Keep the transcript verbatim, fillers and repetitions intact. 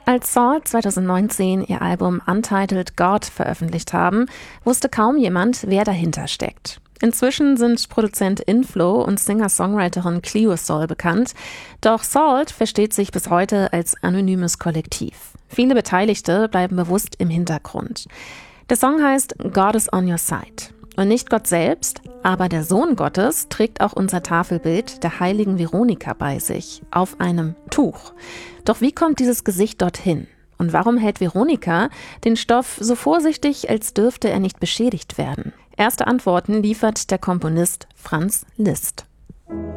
Als Salt zweitausendneunzehn ihr Album Untitled God veröffentlicht haben, wusste kaum jemand, wer dahinter steckt. Inzwischen sind Produzent Inflo und Singer-Songwriterin Cleo Sol bekannt, doch Salt versteht sich bis heute als anonymes Kollektiv. Viele Beteiligte bleiben bewusst im Hintergrund. Der Song heißt God is on your side. Und nicht Gott selbst, aber der Sohn Gottes trägt auch unser Tafelbild der heiligen Veronika bei sich, auf einem Tuch. Doch wie kommt dieses Gesicht dorthin? Und warum hält Veronika den Stoff so vorsichtig, als dürfte er nicht beschädigt werden? Erste Antworten liefert der Komponist Franz Liszt.